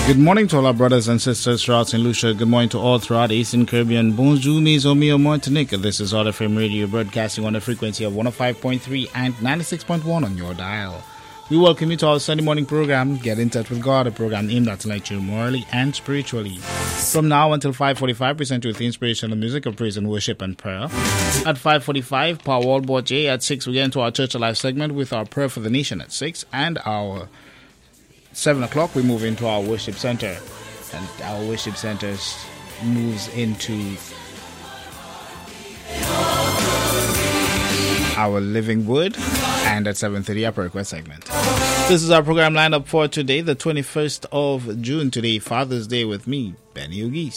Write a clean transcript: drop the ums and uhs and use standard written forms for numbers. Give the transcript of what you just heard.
Good morning to all our brothers and sisters throughout St. Lucia. Good morning to all throughout the Eastern Caribbean. Bonjour, mes amis, au Martinique. This is Hot FM Radio, broadcasting on the frequency of 105.3 and 96.1 on your dial. We welcome you to our Sunday morning program, Get in Touch with God, a program aimed at enlightening you morally and spiritually. From now until 5:45, present you with the inspirational music of praise and worship and prayer. At 5:45, Power World Board J. At 6, we get into our Church Alive segment with our prayer for the nation at 6, and our 7 o'clock, we move into our worship center, and our worship center moves into our Living Word, and at 7:30, our prayer request segment. This is our program lineup for today, the 21st of June, today, Father's Day, with me, Benny Ugis.